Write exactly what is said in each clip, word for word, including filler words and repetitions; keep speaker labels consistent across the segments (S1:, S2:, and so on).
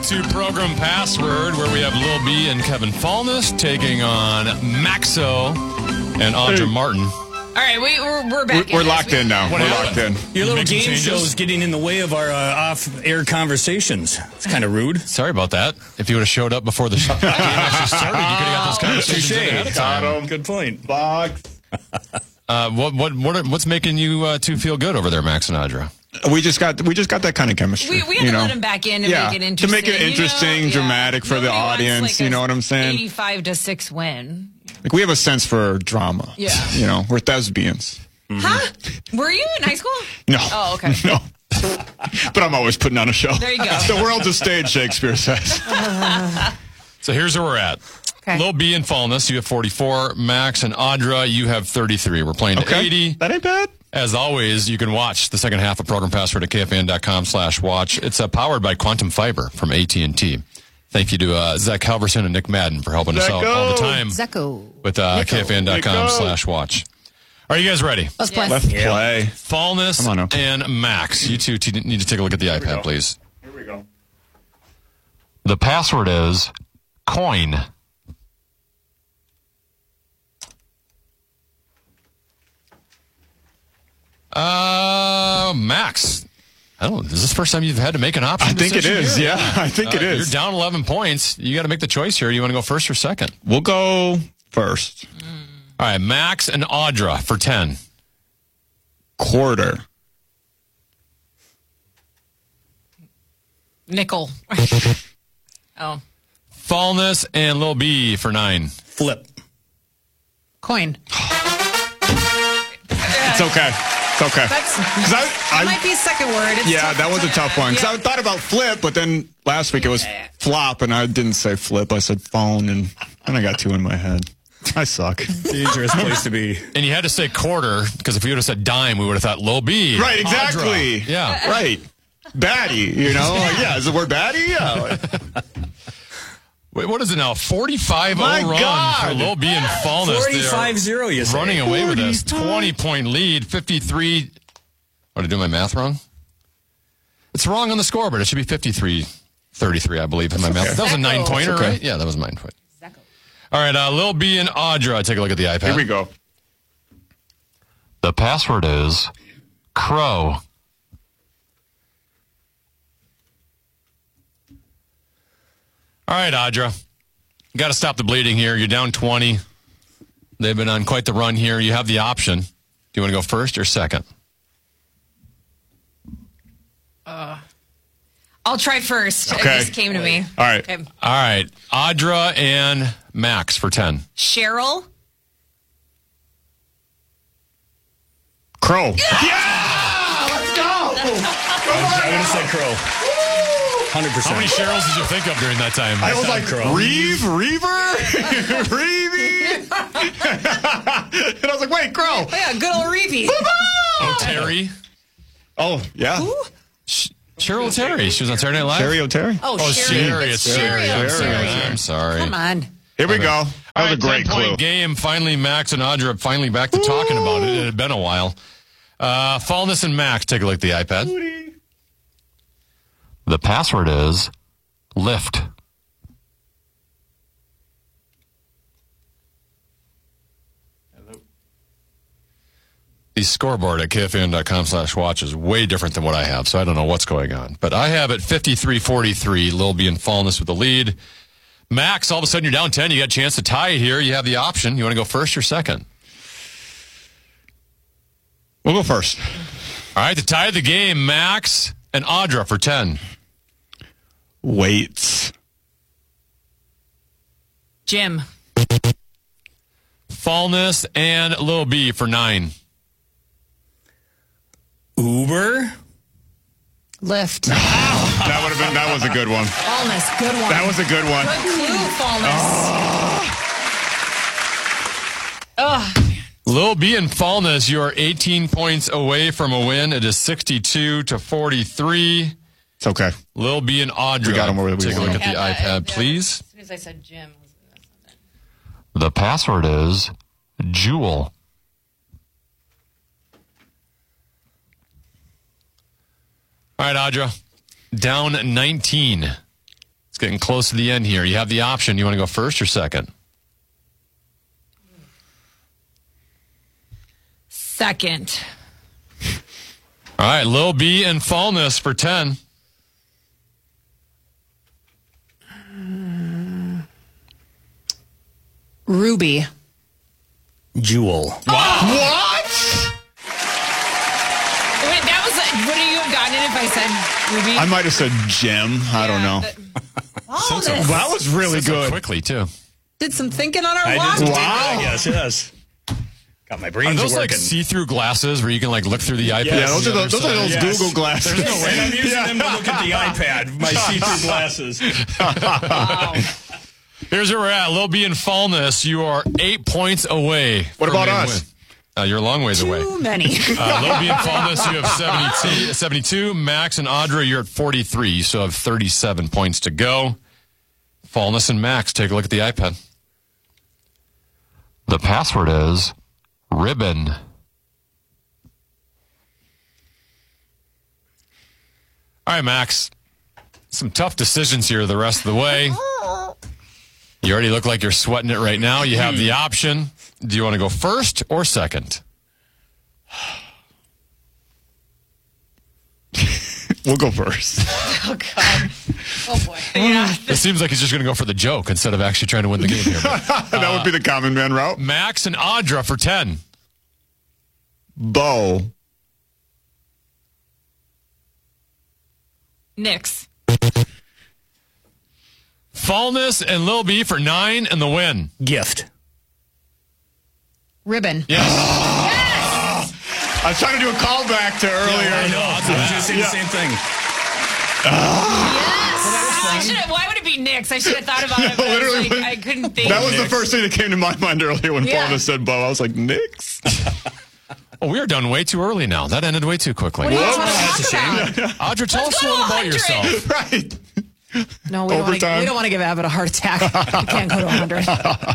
S1: to Program Password, where we have Lil B and Kevin Fallness taking on Maxo and Audra Martin.
S2: All right, we, we're, we're back.
S3: We're, we're locked in now.
S1: What
S3: we're
S1: happened?
S3: locked in.
S4: Your little
S1: Making
S4: game
S1: changes?
S4: show's getting in the way of our uh, off-air conversations. It's kind of rude.
S1: Sorry about that. If you would have showed up before the show game actually started, you could have got those conversations in ahead of time.
S3: Got him.
S4: Good point.
S3: Box.
S1: Uh, what what what are, what's making you uh, two feel good over there, Max and Audra?
S3: We just got we just got that kind of chemistry.
S2: We, we had
S3: you
S2: to
S3: know?
S2: let him back in to
S3: yeah,
S2: make it interesting.
S3: to make it interesting,
S2: you know?
S3: dramatic
S2: yeah.
S3: for the
S2: Nobody wants,
S3: audience.
S2: like,
S3: you
S2: a
S3: know what I'm saying?
S2: eighty-five to six win.
S3: Like we have a sense for drama.
S2: Yeah.
S3: You know, we're thespians.
S2: Mm-hmm. Huh? Were you in high school?
S3: No.
S2: Oh, okay.
S3: No. But I'm always putting on a show.
S2: There you go.
S3: The world's a stage, Shakespeare says.
S1: So here's where we're at.
S2: Okay.
S1: Lil B and Fallness, you have forty-four. Max and Audra, you have thirty-three. We're playing to
S3: Okay.
S1: eighty.
S3: That ain't bad.
S1: As always, you can watch the second half of Program Password at K F A N dot com slash watch. It's uh, powered by Quantum Fiber from A T and T. Thank you to uh, Zach Halverson and Nick Madden for helping us out all the time
S2: Zecco.
S1: with uh, K F A N dot com slash watch. Are you guys ready?
S2: Let's play.
S3: Let's play.
S1: Fallness
S3: Come on now.
S1: and Max, you two t- need to take a look at the iPad, please.
S3: Here we go.
S1: The password is coin. Uh, Max. I don't know. Is this the first time you've had to make an option?
S3: I think it
S1: decision
S3: is.
S1: here?
S3: Yeah, I think
S1: Uh,
S3: it is.
S1: You're down eleven points. You got to make the choice here. You want to go first or second?
S3: We'll go first.
S1: All right, Max and Audra for ten.
S3: Quarter.
S2: Nickel. Oh.
S1: Fallness and Lil B for nine.
S4: Flip.
S2: Coin.
S3: It's okay. It's okay.
S2: That's,
S3: 'Cause I-
S2: that
S3: I-
S2: might be a second word. It's
S3: Yeah,
S2: tough
S3: that was
S2: to-
S3: a tough one. Because
S2: Yeah.
S3: I thought about flip, but then last week it was flop, and I didn't say flip. I said phone, and then I got two in my head. I suck.
S4: Dangerous place to be.
S1: And you had to say quarter, because if you would have said dime, we would have thought Lil B.
S3: Right, exactly.
S1: Audra. Yeah.
S3: Right. Baddie, you know? Like, yeah, is the word baddie? Yeah.
S1: Wait, what is it now? forty-five oh
S3: My
S1: run
S3: God.
S1: for Lil B and Fallness.
S4: forty-five zero, you say.
S1: Running away with this.
S3: forty-five.
S1: twenty-point lead, fifty-three. What, did I do my math wrong? It's wrong on the scoreboard. It should be fifty-three thirty-three, I believe, in my math. That was a nine-pointer,
S3: Okay.
S1: right? Yeah, that was a nine-point. All right, uh, Lil B and Audra, take a look at the iPad.
S3: Here we go.
S1: The password is crow. All right, Audra. You got to stop the bleeding here. You're down twenty. They've been on quite the run here. You have the option. Do you want to go first or second?
S2: I'll try first.
S3: Okay.
S2: It just came to me.
S3: All right.
S2: Okay.
S1: All right. Audra and Max for ten.
S2: Cheryl.
S3: Crow.
S4: I would have said crow. one hundred
S1: How
S4: percent.
S1: many Cheryls did you think of during that time?
S3: I was like,
S4: Crow.
S3: Reeve? Reaver? Reevy? And I was like, wait, Crow.
S2: Oh, yeah, good old Reevy.
S1: Oh, Terry.
S3: Oh, yeah.
S1: Sh- Cheryl Terry. She was on Saturday Night Live.
S3: Terry O'Terry?
S2: Oh,
S1: Oh,
S2: Sherry.
S1: Sherry. It's Sherry.
S2: I'm
S1: I'm
S2: sorry.
S1: sorry. I'm sorry.
S2: Come on.
S3: Here we go. That
S1: All
S3: was
S1: right,
S3: a great
S1: ten-point
S3: clue.
S1: game. Finally, Max and Audra are finally back to talking about it. It had been a while. Uh, Fallness and Max, take a look at the iPad. The password is lift. The scoreboard at K F A N dot com slash watch is way different than what I have, so I don't know what's going on. But I have it fifty-three forty-three, Lil B and Fallness with the lead. Max, all of a sudden you're down ten. You got a chance to tie it here. You have the option. You want to go first or second?
S3: We'll go first.
S1: All right, to tie the game, Max and Audra for ten.
S3: Weights.
S2: Jim.
S1: Fallness and Lil B for nine.
S4: Uber.
S2: Lift.
S3: That would have been, that was a good one.
S2: Fallness. Good one.
S3: That was a good one.
S2: Good clue, Fallness. Ugh.
S1: Lil B and Fallness, you are eighteen points away from a win. It is sixty-two to forty-three.
S3: It's okay.
S1: Lil B and Audra.
S3: We got 'em where we
S1: Take a
S3: want
S1: look
S3: 'em.
S1: at the
S2: Yeah,
S1: iPad,
S2: yeah.
S1: please.
S2: As soon as I said Jim.
S1: The password is Jewel. All right, Audra. Down nineteen. getting close to the end here. You have the option. You want to go first or second?
S2: Second.
S1: All right, Lil B and Fallness for ten.
S2: Ruby.
S4: Jewel.
S3: What?
S2: Wait, that was. A, would you have gotten it if I said Ruby?
S3: I might have said Jim. I don't know.
S2: Oh,
S1: So-
S2: this-
S3: That was really
S1: So
S3: good.
S1: quickly, too.
S2: did some thinking on our
S4: I
S2: walk.
S4: did.
S3: Wow.
S4: Yes, yes. Got my
S1: Are
S4: brains
S1: those like
S4: working.
S1: see-through glasses where you can like look through the iPad?
S3: Yeah,
S4: Yes.
S3: those are, the, those, are those
S4: Yes.
S3: Google glasses.
S4: and I'm using them to look at the iPad, my see-through glasses.
S1: Here's where we're at. Lil B and Fallness, you are eight points away.
S3: What
S1: from
S3: about
S1: a
S3: us?
S1: win. Uh, you're a long ways away.
S2: Too many.
S1: Uh, Lil B and Fallness, you have seventy-two, seventy-two. Max and Audra, you're at forty-three. You still have thirty-seven points to go. Fallness and Max, take a look at the iPad. The password is ribbon. All right, Max. Some tough decisions here the rest of the way. You already look like you're sweating it right now. You have the option. Do you want to go first or second?
S3: We'll go first.
S2: Oh, God. Oh, boy. Yeah.
S1: It seems like he's just going to go for the joke instead of actually trying to win the game here. But
S3: That would be the common man route.
S1: Max and Audra for ten.
S3: Bo.
S2: Nix.
S1: Fallness and Lil B for nine and the win.
S4: Gift.
S2: Ribbon.
S1: Yes.
S3: I was trying to do a callback to earlier.
S4: I know. I was just going to say the same thing.
S2: Yes. I should've- why would it be Nix? I should have thought about it, but I, was
S3: Literally,
S2: like, I couldn't think.
S3: That was the
S4: Nix.
S3: first thing that came to my mind earlier when
S2: Yeah.
S3: Paula said Bo. I was like, Nix?
S1: Oh, we are done way too early now. That ended way too quickly.
S2: What do you want to
S4: That's a
S2: talk
S4: shame.
S2: about?
S1: Audra, tell
S2: Let's
S1: us a
S2: go
S1: little
S2: to
S1: about
S2: one hundred.
S1: yourself.
S3: Right.
S2: No, we don't, wanna,
S3: Overtime.
S2: we don't want to give Abbott a heart attack. We can't go to one hundred.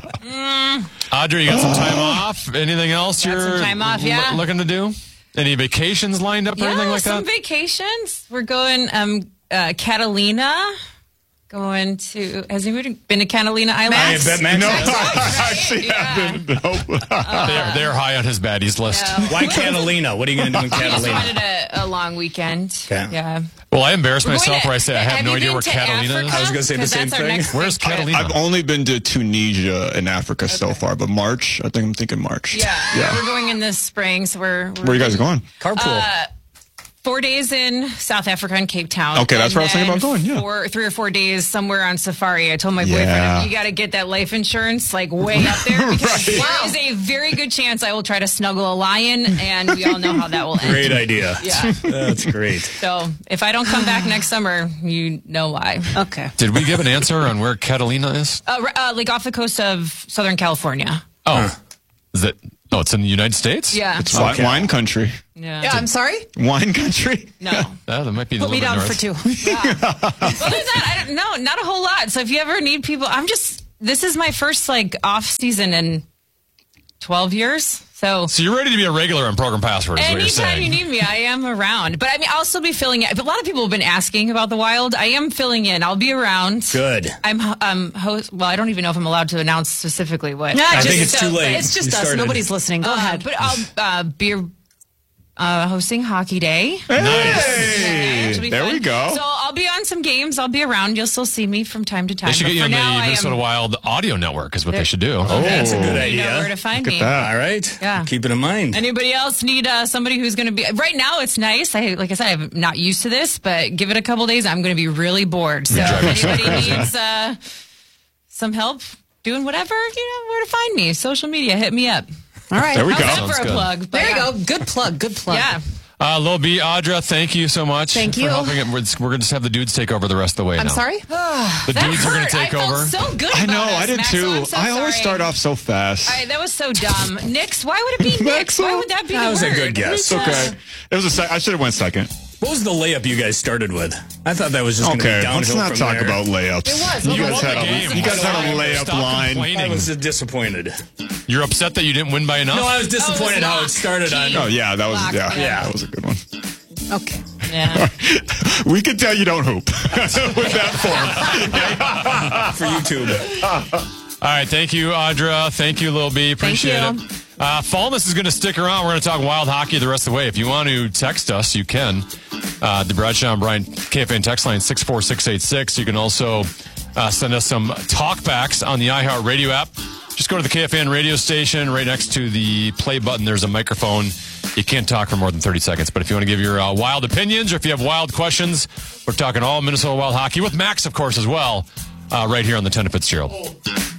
S1: Audra, you got some time off? Anything else
S2: Got
S1: you're
S2: some time off, yeah.
S1: loo- looking to do? Any vacations lined up or
S2: Yeah,
S1: anything like
S2: some
S1: that?
S2: vacations. We're going um uh Catalina. Going to has anybody been to Catalina Island?
S4: I bet Max
S3: No,
S4: has.
S3: I actually
S2: Yeah.
S3: haven't. Nope.
S1: they're, they're high on his baddies list.
S2: Yeah.
S4: Why Catalina? What are you going to do in
S2: We just
S4: Catalina?
S2: wanted a, a long weekend.
S4: Okay.
S2: Yeah.
S1: Well, I embarrass
S2: We're going
S1: myself
S2: to-
S1: where I say I have,
S2: have
S1: no
S2: you
S1: idea
S2: been
S1: where
S2: to
S1: Catalina
S2: Africa?
S1: is.
S4: I was gonna say the
S2: 'Cause
S4: same
S2: that's our
S4: thing.
S2: next
S1: Where's
S2: big trip.
S1: Catalina?
S3: I've only been to Tunisia in Africa so far, but March, I think I'm thinking March.
S2: Yeah.
S3: Yeah.
S2: We're going in the spring, so we're, we're
S3: Where you guys going?
S4: Carpool.
S2: four days in South Africa and Cape Town.
S3: Okay, that's
S2: and
S3: where I was thinking
S2: then
S3: about going, yeah.
S2: Four, three or four days somewhere on safari. I told my
S3: Yeah.
S2: boyfriend, you got to get that life insurance like way up there because
S3: Right.
S2: there is a very good chance I will try to snuggle a lion, and we all know how that will end.
S4: Great idea.
S2: Yeah.
S4: That's great.
S2: So if I don't come back next summer, you know why. Okay.
S1: Did we give an answer on where Catalina is?
S2: Uh, r- uh, like off the coast of Southern California.
S1: Oh, is it? Oh, it's in the United States?
S2: Yeah.
S3: It's wi-
S4: Okay.
S3: wine country.
S2: Yeah.
S5: Yeah, I'm sorry.
S3: Wine country?
S2: No.
S1: Uh, that might be a
S5: Put me
S1: little
S5: down
S1: bit
S5: for
S1: north.
S5: two.
S2: Yeah. Other than that, I don't know, not a whole lot. So if you ever need people, I'm just, this is my first like off season in twelve years. So
S1: So you're ready to be a regular on Program Password, is what you're
S2: anytime
S1: saying.
S2: you need me, I am around. But I mean, I'll still be filling in. But a lot of people have been asking about the Wild. I am filling in. I'll be around.
S4: Good.
S2: I'm um host. Well, I don't even know if I'm allowed to announce specifically what.
S5: Nah,
S4: I
S5: just-
S4: think it's too late.
S5: It's just
S4: You
S5: us.
S4: started.
S5: Nobody's listening. Go
S2: Uh,
S5: ahead.
S2: But I'll uh, be uh, hosting Hockey Day.
S3: Hey,
S2: It'll be
S3: there
S2: fun.
S3: we go.
S2: So I'll be on some games. I'll be around. You'll still see me from time to time.
S1: They should
S2: But
S1: get you
S2: for
S1: on the
S2: now, I
S1: Minnesota
S2: am,
S1: Wild Audio Network is what they should do.
S3: Oh,
S4: That's a good
S2: You know
S4: idea.
S2: where to find
S3: Look
S2: me.
S3: at that.
S4: All right.
S2: Yeah.
S4: Keep it in mind.
S2: Anybody else need uh, somebody who's going to be right now? It's nice. I like I said, I'm not used to this, but give it a couple days, I'm going to be really bored. So if anybody needs uh, some help doing whatever, you know where to find me. Social media, hit me up.
S5: All right.
S3: There we
S2: How's
S3: go.
S2: that
S1: Sounds
S2: for a
S1: good.
S2: plug? But
S5: There you
S2: yeah.
S5: go. Good plug. Good plug.
S2: Yeah.
S1: Uh, Lil B, Audra, thank you so much.
S5: Thank
S1: for
S5: you.
S1: helping it. We're, we're going to just have the dudes take over the rest of the way
S5: I'm
S1: now.
S5: sorry.
S1: The
S2: That
S1: dudes are going
S2: hurt.
S1: to take
S2: I felt
S1: over.
S2: so good.
S3: I know,
S2: about us,
S3: I did
S2: Maxwell.
S3: too.
S2: I'm so
S3: I always
S2: sorry.
S3: start off so fast.
S2: I, that was so dumb. Nix, why would it be Nix? Why would that be
S4: That
S2: the
S4: was a
S2: word?
S4: good guess.
S3: It's okay. It was a sec- I should have went second.
S4: What was the layup you guys started with? I thought that was just going to
S3: Okay,
S4: be downhill
S3: let's not
S4: from
S3: talk
S4: there.
S3: about layups.
S2: It was.
S3: You
S2: You
S3: guys
S1: won
S3: had
S1: the
S3: a,
S1: game.
S3: you guys had a
S1: Stop
S3: layup line.
S1: complaining.
S4: I was disappointed.
S1: You're upset that you didn't win by enough?
S4: No, I was disappointed how it
S2: locked.
S4: started on.
S3: Oh yeah, that was
S2: Locked,
S3: yeah,
S2: yeah.
S3: that was a good one.
S5: Okay.
S2: Yeah.
S3: We can tell you don't hoop with that form.
S4: For YouTube.
S1: All right. Thank you, Audra. Thank you, Lil B. Appreciate
S2: Thank you.
S1: it. Uh, Fallness is going to stick around. We're going to talk wild hockey the rest of the way. If you want to text us, you can. Uh, the Bradshaw and Brian K F A N text line six four six eight six. You can also uh, send us some talkbacks on the iHeartRadio app. Just go to the K F A N radio station. Right next to the play button, there's a microphone. You can't talk for more than thirty seconds. But if you want to give your uh, wild opinions or if you have wild questions, we're talking all Minnesota Wild hockey with Max, of course, as well, uh, right here on the ten to Fitzgerald.